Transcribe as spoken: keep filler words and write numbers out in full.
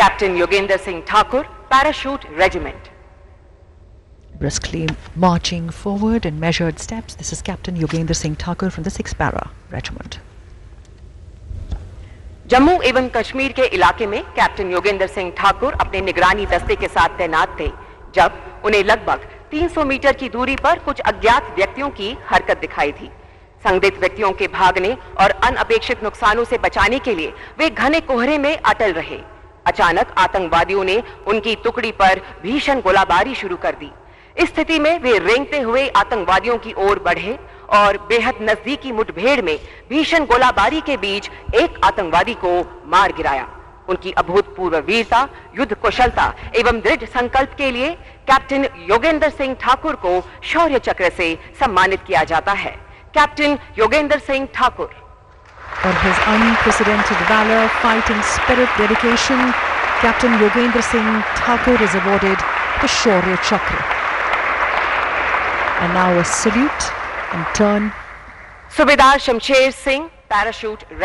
Captain Yogendra Singh Thakur, Parachute Regiment. Briskly marching forward in measured steps, this is Captain Yogendra Singh Thakur from the sixth Para Regiment. Jammu एवं कश्मीर के इलाके में captain Yogendra Singh Thakur अपने निगरानी दस्ते के साथ तैनात थे जब उन्हें लगभग तीन सौ मीटर की दूरी पर कुछ अज्ञात व्यक्तियों की हरकत दिखाई थी। संदिग्ध व्यक्तियों के भागने और अनअपेक्षित नुकसानों से बचाने के लिए वे घने कोहरे में अटल रहे। अचानक आतंकवादियों ने उनकी टुकड़ी पर भीषण गोलाबारी शुरू कर दी। इस स्थिति में वे रेंगते हुए आतंकवादियों की ओर बढ़े और बेहद नजदीकी मुठभेड़ में भीषण गोलाबारी के बीच एक आतंकवादी को मार गिराया। उनकी अभूतपूर्व वीरता, युद्ध कुशलता एवं दृढ़ संकल्प के लिए कैप्टन योगेंद्र सिंह ठाकुर को शौर्य चक्र से सम्मानित किया जाता है। Captain Yogendra Singh Thakur. For his unprecedented valor, fighting spirit, dedication, Captain Yogendra Singh Thakur is awarded the Shaurya Chakra. And now a salute in turn. Subedar Shamsher Singh, Parachute